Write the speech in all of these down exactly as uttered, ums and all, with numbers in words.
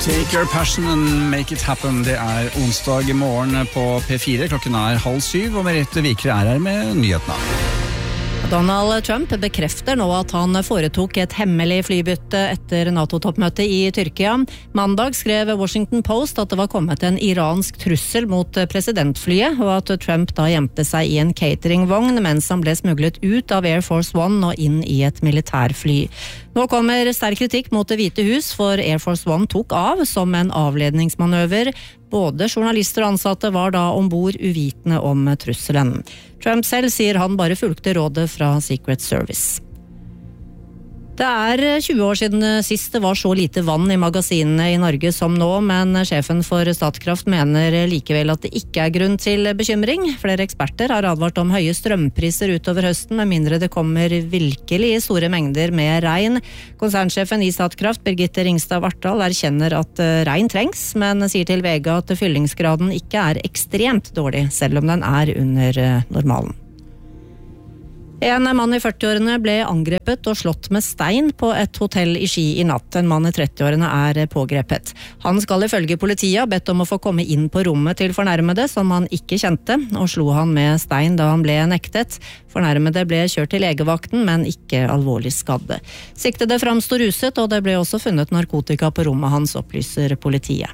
Take your passion and make it happen. Det er onsdag i morgen på P fire. Klokken er halv syv, og Merete Vikre er her med nyhetene. Donald Trump bekrefter nå at han foretok et hemmelig flybytte etter NATO-toppmøtet i Tyrkia. Mandag skrev Washington Post at det var kommet en iransk trussel mot presidentflyet, og at Trump da gjemte seg i en cateringvogn mens han ble smuglet ut av Air Force One og inn i et militærfly. Nå kommer sterk kritikk mot Det hvite hus, for Air Force One tok av som en avledningsmanøver. Både journalister og ansatte var da ombord uvitende om trusselen. Trump selv sier han bare fulgte rådet fra Secret Service. Det er tjue år siden sist det var så lite vann i magasinene i Norge som nå, men sjefen for Statkraft mener likevel at det ikke er grunn til bekymring. Flere eksperter har advart om høye strømpriser utover høsten, med mindre det kommer virkelig store mengder med regn. Konsernsjefen i Statkraft, Birgitte Ringstad Vartdal, erkjenner at regn trengs, men sier til V G at fyllingsgraden ikke er ekstremt dårlig, selv om den er under normalen. En mann i førtiårene ble angrepet og slått med stein på et hotell i Ski i natt. En mann i trettiårene er pågrepet. Han skal ifølge politiet ha bedt om å få komme inn på rommet til fornærmede, som han ikke kjente, og slo han med stein da han ble nektet. Fornærmede ble kjørt til legevakten, men ikke alvorlig skadde. Siktede framsto ruset, og det ble også funnet narkotika på rommet hans, opplyser politiet.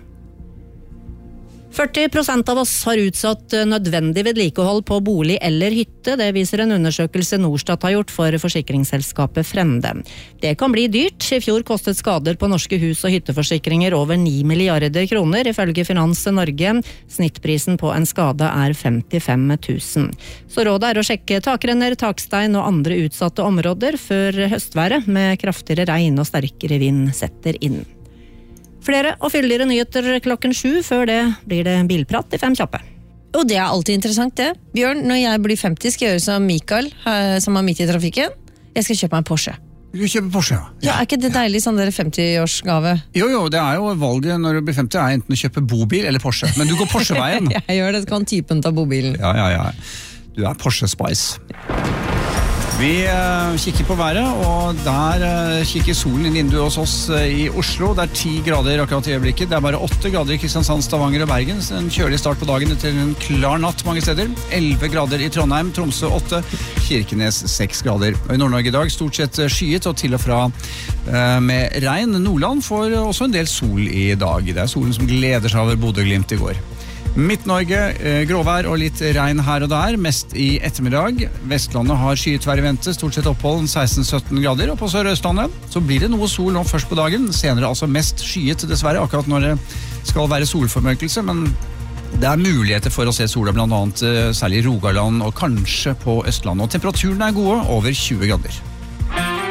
førti prosent av oss har utsatt nødvendig vedlikehold på bolig eller hytte. Det viser en undersøkelse Norstat har gjort for forsikringsselskapet Frende. Det kan bli dyrt. I fjor kostet skader på norske hus- og hytteforsikringer over ni milliarder kroner, ifølge Finans Norge. Snittprisen på en skade er femtifem tusen. Så rådet er å sjekke takrenner, takstein og andre utsatte områder før høstværet med kraftigere regn og sterkere vind setter inn. Flere og fyldigere nyheter klokken sju. Før det blir det bilprat i Fem kjappe. Og det er alltid interessant det. Bjørn, når jeg blir femti skal jeg gjøre som Mikael, som er midt i trafikken. Jeg skal kjøpe meg en Porsche. Du skal kjøpe Porsche, ja. Ja, er ikke det deilig sånn der femti-årsgave? Jo, jo, det er jo valget når du blir femti, er enten å kjøpe bobil eller Porsche. Men du går Porsche-veien. Jeg gjør det, så kan typen ta bobilen. Ja, ja, ja. Du er Porsche Spice. Vi uh, kikker på været, og der uh, kikker solen inn i vinduet hos oss uh, i Oslo. Det er ti grader akkurat i øyeblikket. Det er bare åtte grader i Kristiansand, Stavanger og Bergen. En kjølig start på dagen til en klar natt mange steder. elleve grader i Trondheim, Tromsø åtte, Kirkenes seks grader. Og i Nord-Norge i dag stort sett skyet og til og fra uh, med regn. Nordland får også en del sol i dag. Det er solen som gleder seg over Bodø-Glimt i går. Midt-Norge, gråvær og litt regn her og der, mest i ettermiddag. Vestlandet har skyet vær i vente, stort sett opphold seksten til sytten grader, og på Sør-Østlandet så blir det noe sol nå først på dagen, senere altså mest skyet dessverre, akkurat når det skal være solformørkelse, men det er muligheter for å se sola blant annet særlig i Rogaland og kanskje på Østlandet, og temperaturen er gode, over tjue grader.